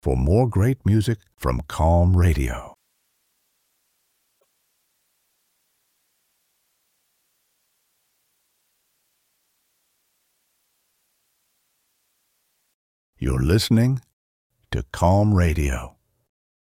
for more great music from Calm Radio. You're listening to Calm Radio.